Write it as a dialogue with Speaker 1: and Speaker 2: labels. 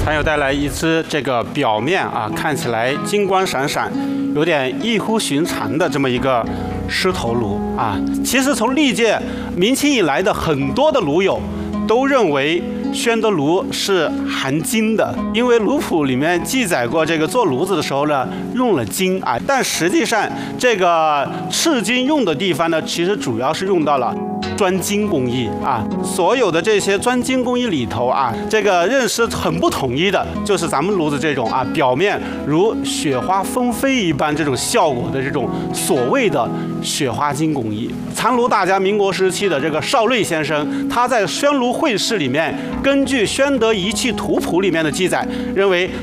Speaker 1: 还有带来一只这个表面看起来金光闪闪，有点异乎寻常的这么一个狮头颅其实从历届明清以来的很多的炉友都认为宣德炉是含金的，因为炉谱里面记载过这个做炉子的时候呢用了金但实际上这个赤金用的地方呢，其实主要是用到了专精工艺所有的这些专精工艺里头这个认识很不统一的，就是咱们炉子这种表面如雪花纷飞一般这种效果的这种所谓的雪花金工艺。藏炉大家民国时期的这个邵瑞先生，他在《宣炉会试》里面根据《宣德仪器图谱》里面的记载，认为